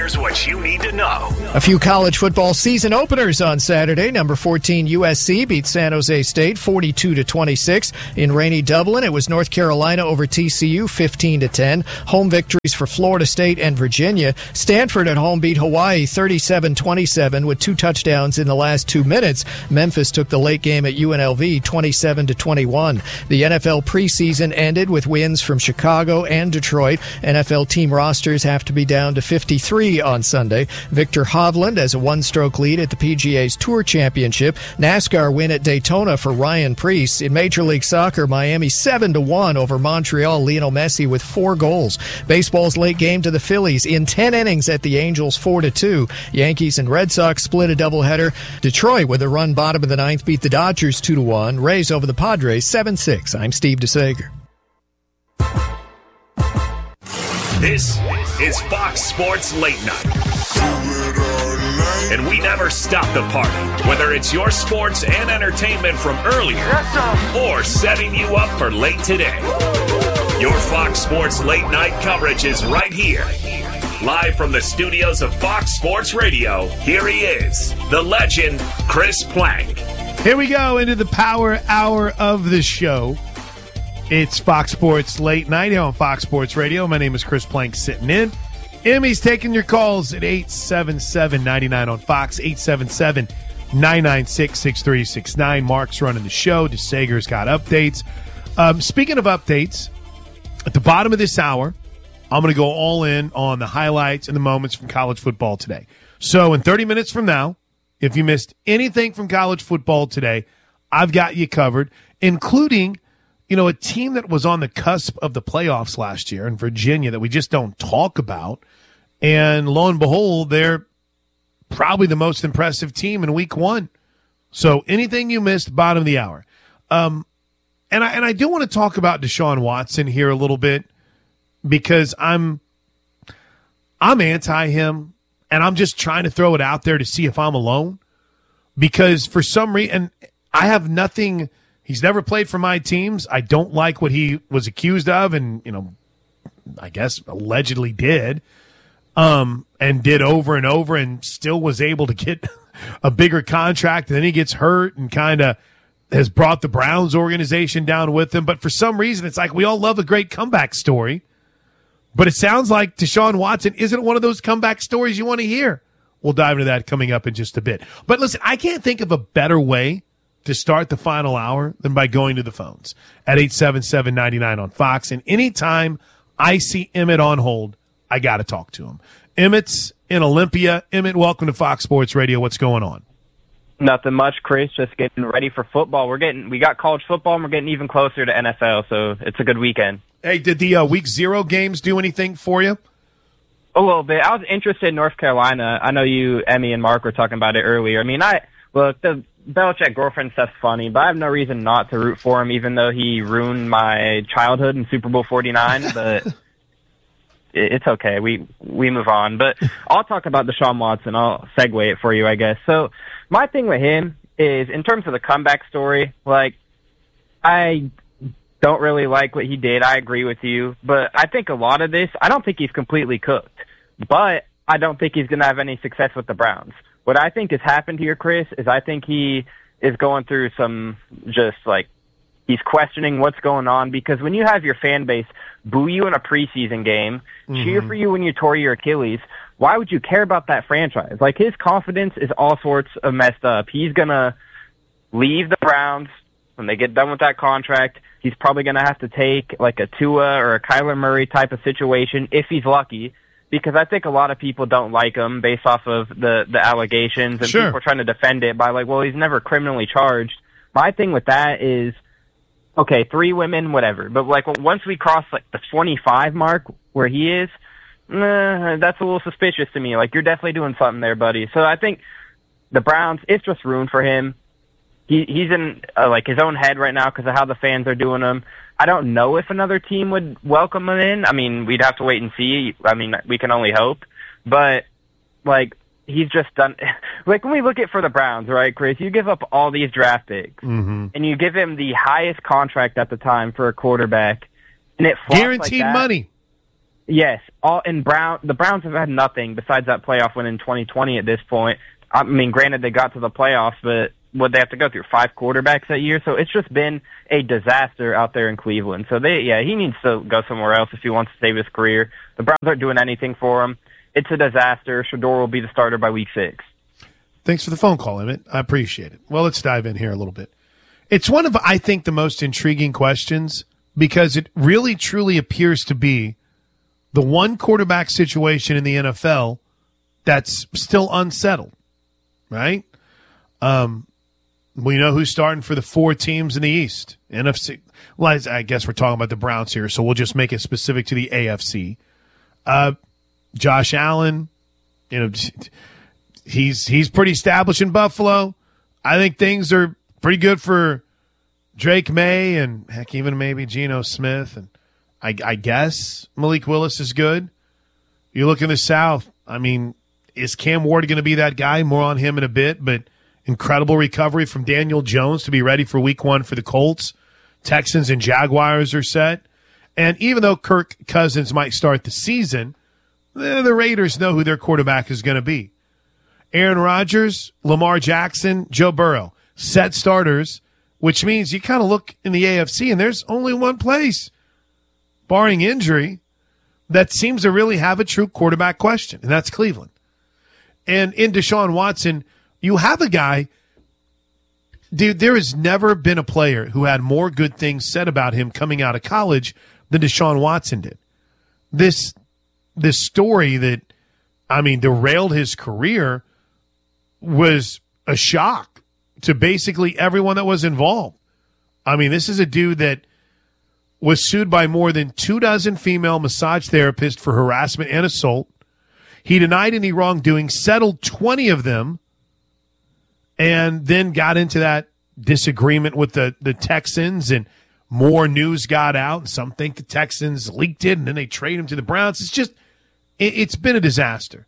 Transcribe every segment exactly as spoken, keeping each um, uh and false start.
Here's what you need to know. A few college football season openers on Saturday. Number fourteen U S C beat San Jose State forty-two to twenty-six. In rainy Dublin, it was North Carolina over T C U fifteen to ten. Home victories for Florida State and Virginia. Stanford at home beat Hawaii thirty-seven twenty-seven with two touchdowns in the last two minutes. Memphis took the late game at U N L V twenty-seven to twenty-one. The N F L preseason ended with wins from Chicago and Detroit. N F L team rosters have to be down to fifty-three on Sunday. Victor Hovland has a one-stroke lead at the P G A's Tour Championship. NASCAR win at Daytona for Ryan Preece. In Major League Soccer, Miami seven to one over Montreal. Lionel Messi with four goals. Baseball's late game to the Phillies in ten innings at the Angels four to two. Yankees and Red Sox split a doubleheader. Detroit with a run bottom of the ninth beat the Dodgers two to one. Rays over the Padres seven six. I'm Steve DeSager. This is Fox Sports Late Night. And we never stop the party, whether it's your sports and entertainment from earlier or setting you up for late today. Your Fox Sports Late Night coverage is right here. Live from the studios of Fox Sports Radio, here he is, the legend, Chris Plank. Here we go into the power hour of the show. It's Fox Sports Late Night here on Fox Sports Radio. My name is Chris Plank, sitting in. Emmy's taking your calls at eight seven seven, nine nine on Fox, eight seven seven, nine nine six, six three six nine. Mark's running the show. DeSager's got updates. Um, speaking of updates, at the bottom of this hour, I'm going to go all in on the highlights and the moments from college football today. So in thirty minutes from now, if you missed anything from college football today, I've got you covered, including – you know, a team that was on the cusp of the playoffs last year in Virginia that we just don't talk about. And lo and behold, they're probably the most impressive team in week one. So anything you missed, bottom of the hour. Um, and I, and I do want to talk about Deshaun Watson here a little bit because I'm, I'm anti him and I'm just trying to throw it out there to see if I'm alone because for some reason, I have nothing. He's never played for my teams. I don't like what he was accused of and, you know, I guess allegedly did, um, and did over and over and still was able to get a bigger contract. And then he gets hurt and kind of has brought the Browns organization down with him. But for some reason, it's like we all love a great comeback story. But it sounds like Deshaun Watson isn't one of those comeback stories you want to hear. We'll dive into that coming up in just a bit. But listen, I can't think of a better way to start the final hour than by going to the phones at eight seven seven, nine nine on Fox. And anytime I see Emmett on hold, I got to talk to him. Emmett's in Olympia. Emmett, welcome to Fox Sports Radio. What's going on? Nothing much, Chris. Just getting ready for football. We're getting, we got college football, and we're getting even closer to N F L, so it's a good weekend. Hey, did the uh, week zero games do anything for you? A little bit. I was interested in North Carolina. I know you, Emmy, and Mark were talking about it earlier. I mean, I look, the Belichick girlfriend stuff's funny, but I have no reason not to root for him, even though he ruined my childhood in Super Bowl forty-nine. But it's okay. We we move on. But I'll talk about Deshaun Watson. I'll segue it for you, I guess. So my thing with him is, in terms of the comeback story, like, I don't really like what he did. I agree with you. But I think a lot of this, I don't think he's completely cooked. But I don't think he's going to have any success with the Browns. What I think has happened here, Chris, is I think he is going through some just like he's questioning what's going on, because when you have your fan base boo you in a preseason game, mm-hmm. cheer for you when you tore your Achilles, why would you care about that franchise? Like, his confidence is all sorts of messed up. He's going to leave the Browns when they get done with that contract. He's probably going to have to take like a Tua or a Kyler Murray type of situation if he's lucky, because I think a lot of people don't like him based off of the, the allegations, and sure. people are trying to defend it by like, well, he's never criminally charged. My thing with that is, okay, three women, whatever. But like once we cross like the twenty-five mark where he is, nah, that's a little suspicious to me. Like, you're definitely doing something there, buddy. So I think the Browns, it's just ruined for him. He he's in uh, like his own head right now because of how the fans are doing him. I don't know if another team would welcome him in. I mean, we'd have to wait and see. I mean, we can only hope. But, like, he's just done – like, when we look at for the Browns, right, Chris, you give up all these draft picks, mm-hmm. and you give him the highest contract at the time for a quarterback, and it flops guaranteed like that. money. Yes, all in Brown. The Browns have had nothing besides that playoff win in twenty twenty. At this point, I mean, granted they got to the playoffs, but what they have to go through five quarterbacks that year, so it's just been a disaster out there in Cleveland. So they, yeah, he needs to go somewhere else if he wants to save his career. The Browns aren't doing anything for him. It's a disaster. Shedeur will be the starter by week six. Thanks for the phone call, Emmett. I appreciate it. Well, let's dive in here a little bit. It's one of, I think, the most intriguing questions because it really, truly appears to be the one quarterback situation in the N F L that's still unsettled, right? Um, we know who's starting for the four teams in the East. N F C. Well, I guess we're talking about the Browns here, so we'll just make it specific to the A F C. Uh, Josh Allen, you know, he's he's pretty established in Buffalo. I think things are pretty good for Drake May and heck, even maybe Geno Smith, and I, I guess Malik Willis is good. You look in the South. I mean, is Cam Ward going to be that guy? More on him in a bit, but incredible recovery from Daniel Jones to be ready for week one for the Colts. Texans and Jaguars are set. And even though Kirk Cousins might start the season, the Raiders know who their quarterback is going to be. Aaron Rodgers, Lamar Jackson, Joe Burrow, set starters, which means you kind of look in the A F C and there's only one place, barring injury, that seems to really have a true quarterback question, and that's Cleveland. And in Deshaun Watson, you have a guy, dude, there has never been a player who had more good things said about him coming out of college than Deshaun Watson did. This, this story that, I mean, derailed his career was a shock to basically everyone that was involved. I mean, this is a dude that was sued by more than two dozen female massage therapists for harassment and assault. He denied any wrongdoing, settled twenty of them, and then got into that disagreement with the, the Texans, and more news got out. And some think the Texans leaked it, and then they trade him to the Browns. It's just, it, it's been a disaster.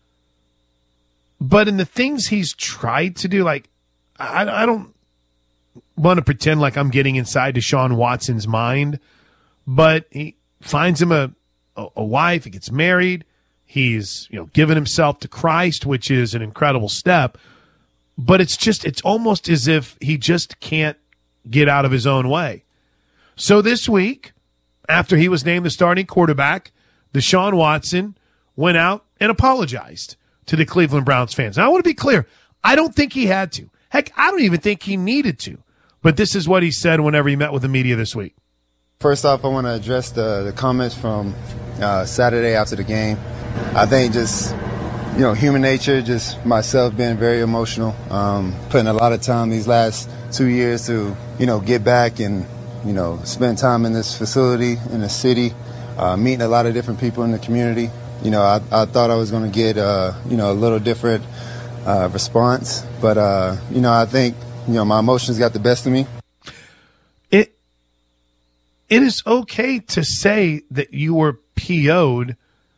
But in the things he's tried to do, like, I, I don't want to pretend like I'm getting inside Deshaun Watson's mind, but he finds him a, a, a wife. He gets married. He's, you know, given himself to Christ, which is an incredible step. But it's just, it's almost as if he just can't get out of his own way. So this week, after he was named the starting quarterback, Deshaun Watson went out and apologized to the Cleveland Browns fans. Now, I want to be clear. I don't think he had to. Heck, I don't even think he needed to. But this is what he said whenever he met with the media this week. First off, I want to address the, the comments from uh, Saturday after the game. I think just, you know, human nature, just myself being very emotional, um, putting a lot of time these last two years to, you know, get back and, you know, spend time in this facility, in the city, uh, meeting a lot of different people in the community. You know, I, I thought I was going to get, uh, you know, a little different uh, response. But, uh, you know, I think, you know, my emotions got the best of me. It It is okay to say that you were P O'd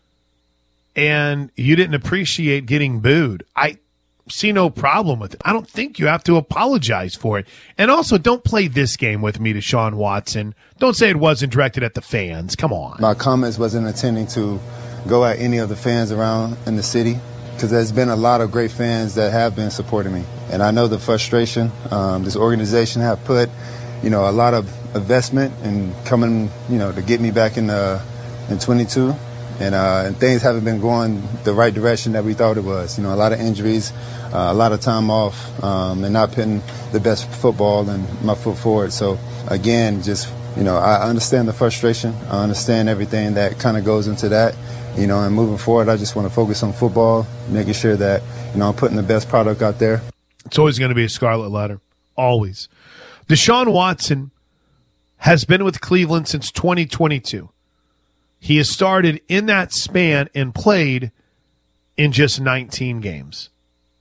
and you didn't appreciate getting booed. I see no problem with it. I don't think you have to apologize for it. And also, don't play this game with me, Deshaun Watson. Don't say it wasn't directed at the fans. Come on. My comments wasn't intending to go at any of the fans around in the city, because there's been a lot of great fans that have been supporting me. And I know the frustration um, this organization have put, you know, a lot of investment in coming, you know, to get me back in the, in twenty-two. And, uh, and things haven't been going the right direction that we thought it was. You know, a lot of injuries, uh, a lot of time off, um, and not putting the best football and my foot forward. So, again, just, you know, I understand the frustration. I understand everything that kind of goes into that. You know, and moving forward, I just want to focus on football, making sure that, you know, I'm putting the best product out there. It's always going to be a scarlet letter. Always. Deshaun Watson has been with Cleveland since twenty twenty-two. He has started in that span and played in just nineteen games.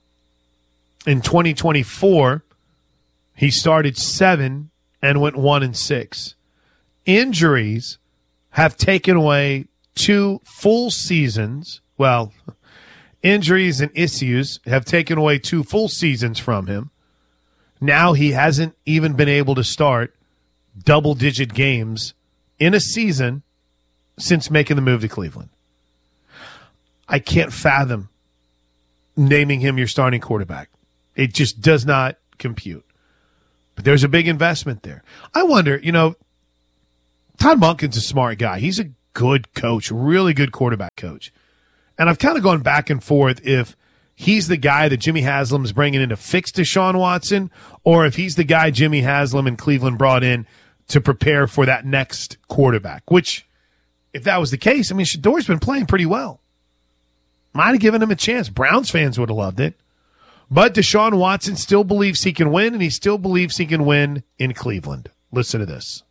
In twenty twenty-four, he started seven and went one and six. Injuries have taken away two full seasons. Well, injuries and issues have taken away two full seasons from him. Now he hasn't even been able to start double-digit games in a season since making the move to Cleveland. I can't fathom naming him your starting quarterback. It just does not compute. But there's a big investment there. I wonder, you know, Todd Monken's a smart guy. He's a good coach, really good quarterback coach. And I've kind of gone back and forth if he's the guy that Jimmy Haslam's bringing in to fix Deshaun Watson, or if he's the guy Jimmy Haslam and Cleveland brought in to prepare for that next quarterback, which, if that was the case, I mean, Shadour's been playing pretty well. Might have given him a chance. Browns fans would have loved it. But Deshaun Watson still believes he can win, and he still believes he can win in Cleveland. Listen to this.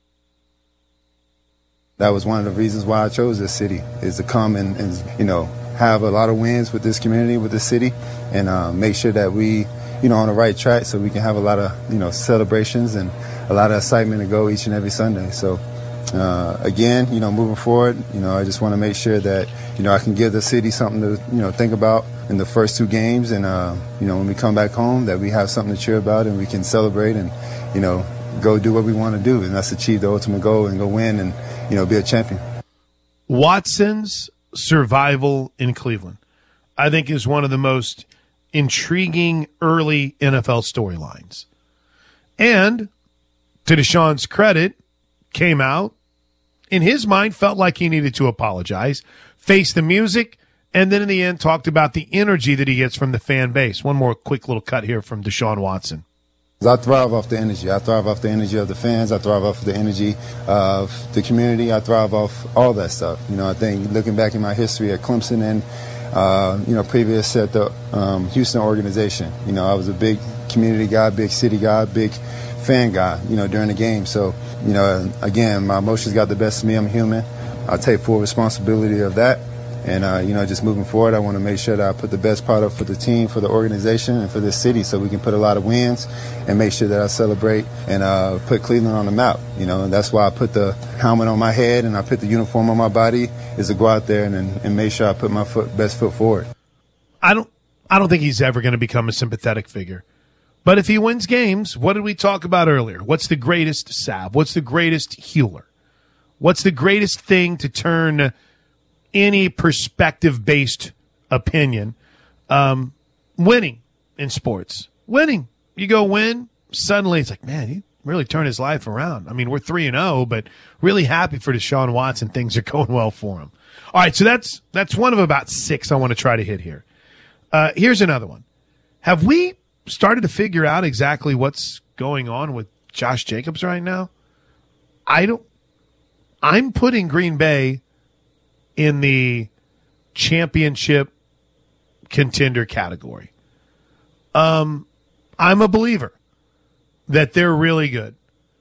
That was one of the reasons why I chose this city, is to come and, and you know, have a lot of wins with this community, with this city, and uh, make sure that we, you know, on the right track so we can have a lot of, you know, celebrations and a lot of excitement to go each and every Sunday. So, uh, again, you know, moving forward, you know, I just want to make sure that, you know, I can give the city something to, you know, think about in the first two games. And, uh, you know, when we come back home, that we have something to cheer about and we can celebrate and, you know, go do what we want to do. And that's achieve the ultimate goal and go win and, you know, be a champion. Watson's survival in Cleveland, I think, is one of the most intriguing early N F L storylines. And to Deshaun's credit, came out, in his mind, felt like he needed to apologize, face the music, and then in the end talked about the energy that he gets from the fan base. One more quick little cut here from Deshaun Watson. I thrive off the energy. I thrive off the energy of the fans. I thrive off the energy of the community. I thrive off all that stuff. You know, I think looking back in my history at Clemson and, uh, you know, previous at the um, Houston organization, you know, I was a big community guy, big city guy, big fan guy, you know, during the game. So, you know, again, my emotions got the best of me. I'm human. I take full responsibility of that. And, uh, you know, just moving forward, I want to make sure that I put the best product for the team, for the organization, and for this city so we can put a lot of wins and make sure that I celebrate and uh, put Cleveland on the map. You know, and that's why I put the helmet on my head and I put the uniform on my body, is to go out there and, and make sure I put my foot, best foot forward. I don't, I don't think he's ever going to become a sympathetic figure. But if he wins games, what did we talk about earlier? What's the greatest salve? What's the greatest healer? What's the greatest thing to turn any perspective-based opinion? Um, winning in sports. Winning. You go win, suddenly it's like, man, he really turned his life around. I mean, we're three and oh, but really happy for Deshaun Watson. Things are going well for him. All right, so that's that's one of about six I want to try to hit here. Uh, here's another one. Have we started to figure out exactly what's going on with Josh Jacobs right now? I don't. I'm putting Green Bay in the championship contender category. Um, I'm a believer that they're really good.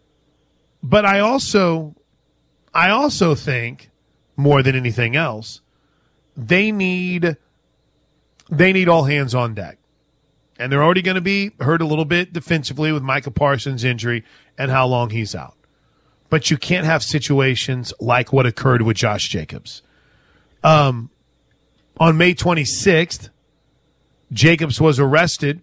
But I also, I also think, more than anything else, they need, they need all hands on deck. And they're already going to be hurt a little bit defensively with Micah Parsons' injury and how long he's out. But you can't have situations like what occurred with Josh Jacobs. Um, on May twenty-sixth, Jacobs was arrested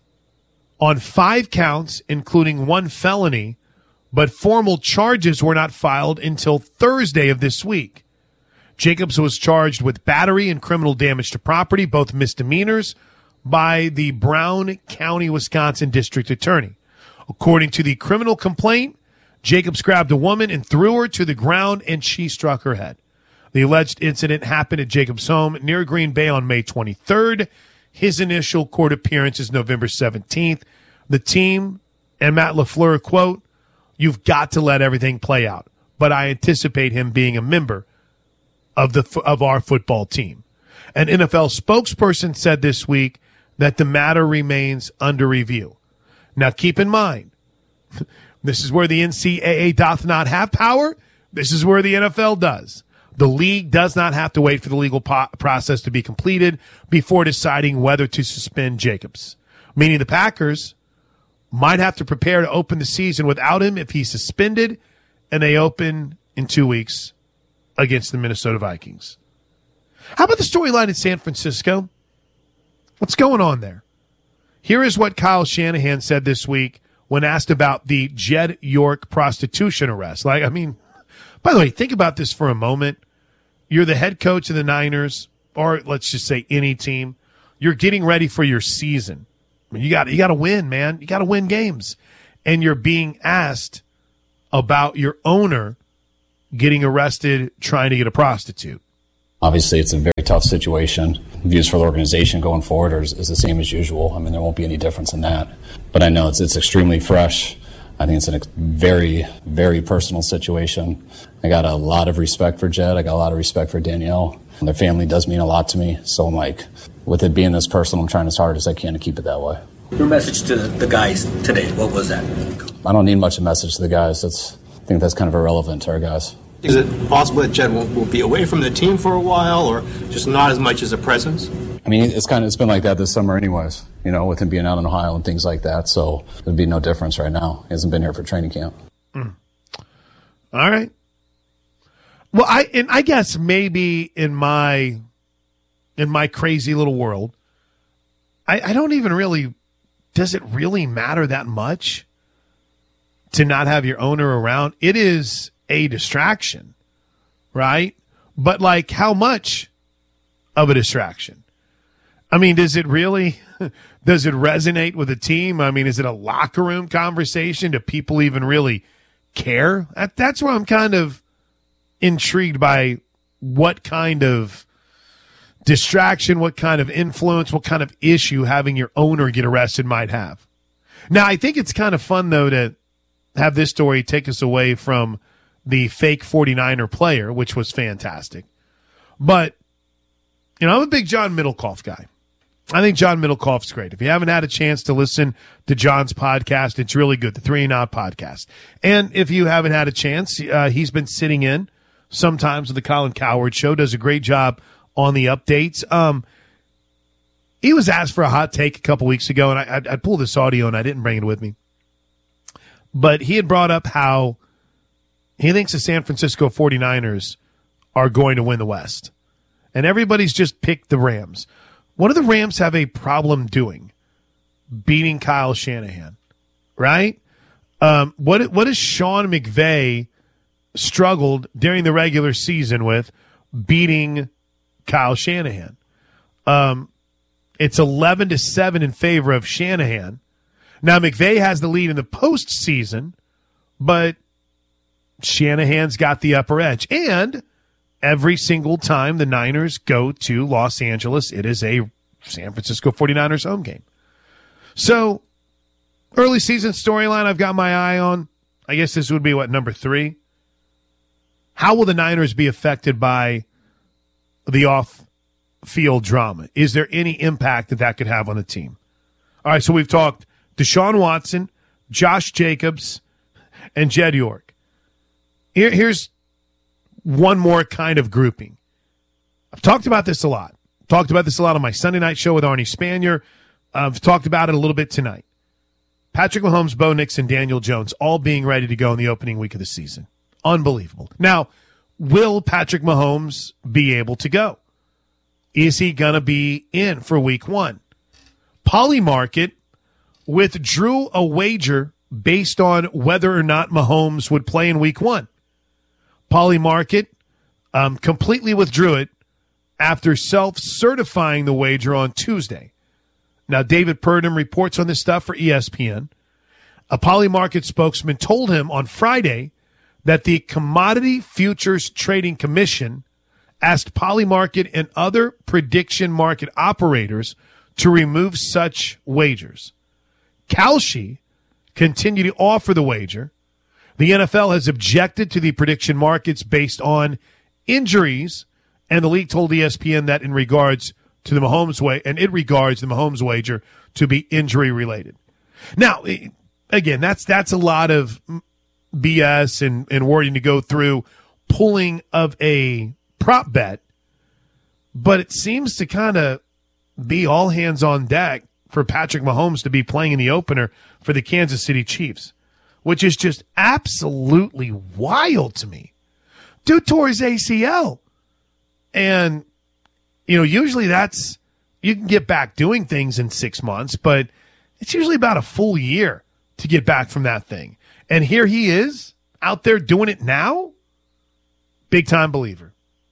on five counts, including one felony, but formal charges were not filed until Thursday of this week. Jacobs was charged with battery and criminal damage to property, both misdemeanors, by the Brown County, Wisconsin District Attorney. According to the criminal complaint, Jacobs grabbed a woman and threw her to the ground, and she struck her head. The alleged incident happened at Jacobs' home near Green Bay on May twenty-third. His initial court appearance is November seventeenth. The team and Matt LaFleur, quote, "You've got to let everything play out, but I anticipate him being a member of the of our football team." An N F L spokesperson said this week that the matter remains under review. Now, keep in mind, this is where the N C double A doth not have power. This is where the N F L does. The league does not have to wait for the legal po- process to be completed before deciding whether to suspend Jacobs, meaning the Packers might have to prepare to open the season without him if he's suspended, and they open in two weeks against the Minnesota Vikings. How about the storyline in San Francisco? What's going on there? Here is what Kyle Shanahan said this week when asked about the Jed York prostitution arrest. Like, I mean, by the way, think about this for a moment. you're the head coach of the Niners, or let's just say any team. You're getting ready for your season. I mean, you got you got to win, man. You got to win games, and you're being asked about your owner getting arrested trying to get a prostitute. Obviously, it's a very tough situation. Views for the organization going forward is, is the same as usual. I mean, there won't be any difference in that. But I know it's it's extremely fresh. I think it's a very, very personal situation. I got a lot of respect for Jed. I got a lot of respect for Danielle. And their family does mean a lot to me. So I'm like, with it being this personal, I'm trying as hard as I can to keep it that way. Your message to the guys today, what was that? I don't need much of a message to the guys. That's, I think that's kind of irrelevant to our guys. Is it possible that Jed will, will be away from the team for a while, or just not as much as a presence? I mean, it's kind of it's been like that this summer, anyways. You know, with him being out in Ohio and things like that. So there'd be no difference right now. He hasn't been here for training camp. Mm. All right. Well, I and I guess maybe in my in my crazy little world, I, I don't even really. Does it really matter that much to not have your owner around? It is a distraction, right? But like, how much of a distraction? I mean, does it really, does it resonate with the team? I mean, is it a locker room conversation? Do people even really care? That, that's where I'm kind of intrigued by what kind of distraction, what kind of influence, what kind of issue having your owner get arrested might have. Now, I think it's kind of fun, though, to have this story take us away from the fake forty-niner player, which was fantastic. But, you know, I'm a big John Middlecoff guy. I think John Middlecoff's great. If you haven't had a chance to listen to John's podcast, it's really good, the Three and Out podcast. And if you haven't had a chance, uh, he's been sitting in sometimes with the Colin Cowherd Show, does a great job on the updates. Um, he was asked for a hot take a couple weeks ago, and I, I, I pulled this audio, and I didn't bring it with me. But he had brought up how he thinks the San Francisco forty-niners are going to win the West. And everybody's just picked the Rams. What do the Rams have a problem doing? Beating Kyle Shanahan, right? Um, what what has Sean McVay struggled during the regular season with? Beating Kyle Shanahan. Um, it's eleven to seven in favor of Shanahan. Now, McVay has the lead in the postseason, but Shanahan's got the upper edge. And every single time the Niners go to Los Angeles, it is a San Francisco forty-niners home game. So, early season storyline I've got my eye on. I guess this would be, what, number three? How will the Niners be affected by the off-field drama? Is there any impact that that could have on the team? All right, so we've talked Deshaun Watson, Josh Jacobs, and Jed York. Here, here's one more kind of grouping. I've talked about this a lot. Talked about this a lot on my Sunday night show with Arnie Spanier. I've talked about it a little bit tonight. Patrick Mahomes, Bo Nix, and Daniel Jones all being ready to go in the opening week of the season. Unbelievable. Now, will Patrick Mahomes be able to go? Is he going to be in for week one? Polymarket withdrew a wager based on whether or not Mahomes would play in week one. Polymarket um, completely withdrew it after self-certifying the wager on Tuesday. Now, David Purdom reports on this stuff for E S P N. A Polymarket spokesman told him on Friday that the Commodity Futures Trading Commission asked Polymarket and other prediction market operators to remove such wagers. Kalshi continued to offer the wager. The N F L has objected to the prediction markets based on injuries, and the league told E S P N that in regards to the Mahomes way, and it regards the Mahomes wager to be injury related. Now, again, that's that's a lot of B S and, and wording to go through pulling of a prop bet, but it seems to kind of be all hands on deck for Patrick Mahomes to be playing in the opener for the Kansas City Chiefs, which is just absolutely wild to me. Dude tore his A C L. And, you know, usually that's, you can get back doing things in six months, but it's usually about a full year to get back from that thing. And here he is out there doing it now. Big time believer.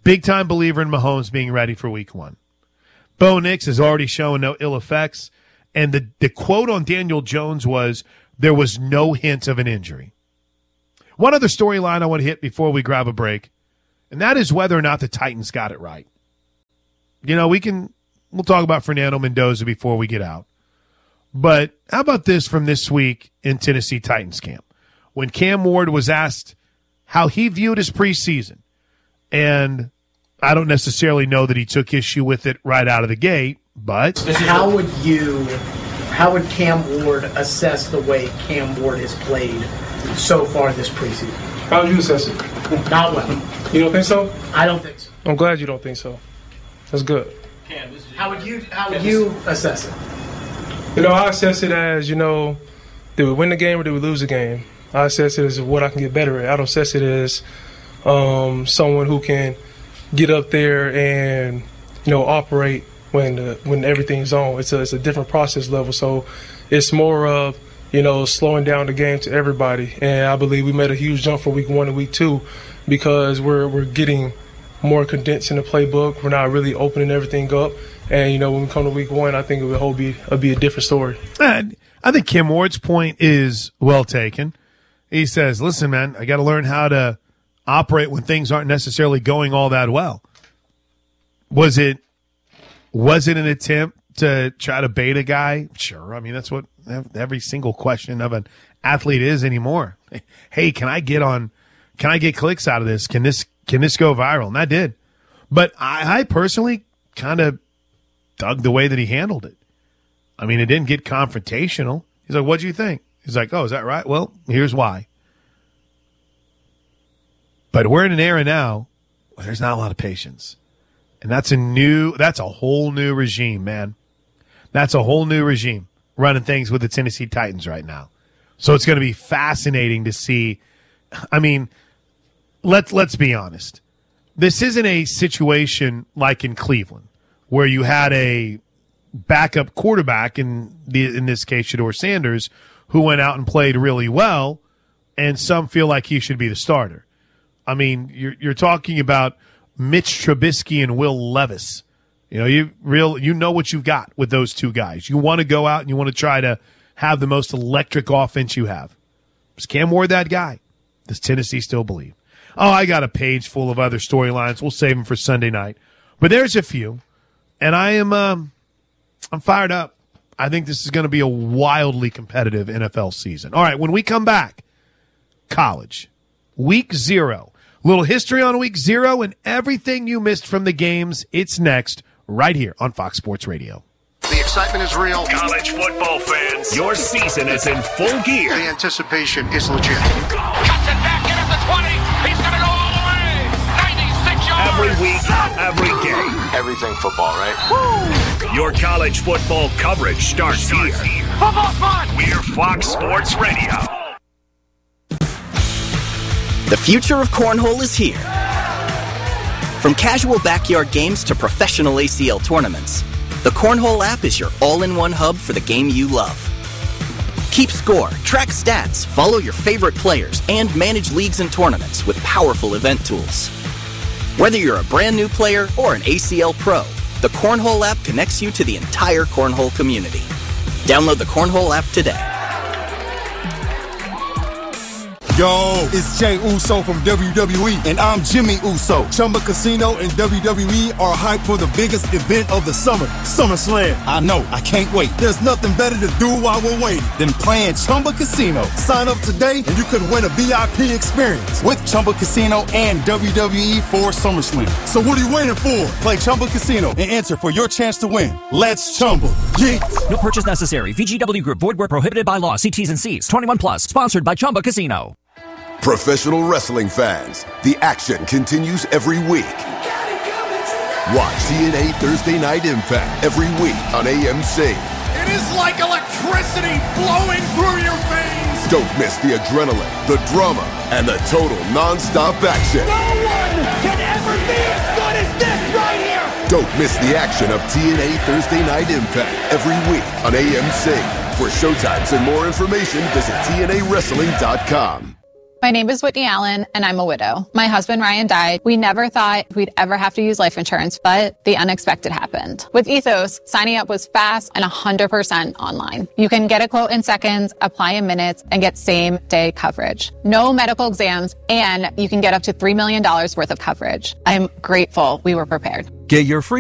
Big-time believer in Mahomes being ready for week one. Bo Nix is already showing no ill effects, and the, the quote on Daniel Jones was, there was no hint of an injury. One other storyline I want to hit before we grab a break, and that is whether or not the Titans got it right. You know, we can we'll talk about Fernando Mendoza before we get out. But how about this from this week in Tennessee Titans camp? When Cam Ward was asked how he viewed his preseason, and I don't necessarily know that he took issue with it right out of the gate, but how would you, how would Cam Ward assess the way Cam Ward has played so far this preseason? How would you assess it? Not well. You don't think so? I don't think so. I'm glad you don't think so. That's good. How would you how would you assess it? You know, I assess it as, you know, did we win the game or did we lose the game? I assess it as what I can get better at. I don't assess it as um, someone who can get up there and, you know, operate when the, when everything's on. It's a, it's a different process level. So it's more of, you know, slowing down the game to everybody. And I believe we made a huge jump from week one to week two because we're we're getting more condensed in the playbook. We're not really opening everything up. And, you know, when we come to week one, I think it will be, it'll be a different story. And I think Kim Ward's point is well taken. He says, listen, man, I got to learn how to operate when things aren't necessarily going all that well. Was it was it an attempt to try to bait a guy? Sure. I mean, that's what every single question of an athlete is anymore. Hey, can I get on, can I get clicks out of this? Can this, can this go viral? And that did. But I, I personally kind of dug the way that he handled it. I mean, it didn't get confrontational. He's like, what'd you think? He's like, oh, is that right? Well, here's why. But we're in an era now where there's not a lot of patience. And that's a new, that's a whole new regime, man. That's a whole new regime running things with the Tennessee Titans right now. So it's going to be fascinating to see. I mean, let's, let's be honest. This isn't a situation like in Cleveland where you had a backup quarterback, in the, in this case, Shedeur Sanders, who went out and played really well, and some feel like he should be the starter. I mean, you're you're talking about Mitch Trubisky and Will Levis. You know, you real you know what you've got with those two guys. You want to go out and you want to try to have the most electric offense you have. Is Cam Ward that guy? Does Tennessee still believe? Oh, I got a page full of other storylines. We'll save them for Sunday night. But there's a few, and I am um, I'm fired up. I think this is going to be a wildly competitive N F L season. All right, when we come back, college, week zero. Little history on week zero and everything you missed from the games. It's next, right here on Fox Sports Radio. The excitement is real. College football fans, your season is in full gear. The anticipation is legit. Cuts it back in at the twenty. He's going to go all the way. ninety-six yards. Every week, every game. Everything football, right? Woo! Your college football coverage starts, starts here. here. Football's fun. We're Fox Sports Radio. The future of cornhole is here. From casual backyard games to professional A C L tournaments, the Cornhole app is your all-in-one hub for the game you love. Keep score, track stats, follow your favorite players, and manage leagues and tournaments with powerful event tools. Whether you're a brand new player or an A C L pro, the Cornhole app connects you to the entire cornhole community. Download the Cornhole app today. Yo, it's Jay Uso from W W E, and I'm Jimmy Uso. Chumba Casino and W W E are hyped for the biggest event of the summer, SummerSlam. I know, I can't wait. There's nothing better to do while we're waiting than playing Chumba Casino. Sign up today, and you could win a V I P experience with Chumba Casino and W W E for SummerSlam. So what are you waiting for? Play Chumba Casino and enter for your chance to win. Let's Chumba. Yeah. No purchase necessary. V G W Group. Void where prohibited by law. See T's and C's. twenty-one plus. Sponsored by Chumba Casino. Professional wrestling fans, the action continues every week. Watch T N A Thursday Night Impact every week on A M C. It is like electricity flowing through your veins. Don't miss the adrenaline, the drama, and the total non-stop action. No one can ever be as good as this right here. Don't miss the action of T N A Thursday Night Impact every week on A M C. For showtimes and more information, visit T N A wrestling dot com. My name is Whitney Allen, and I'm a widow. My husband, Ryan, died. We never thought we'd ever have to use life insurance, but the unexpected happened. With Ethos, signing up was fast and one hundred percent online. You can get a quote in seconds, apply in minutes, and get same-day coverage. No medical exams, and you can get up to three million dollars worth of coverage. I'm grateful we were prepared. Get your free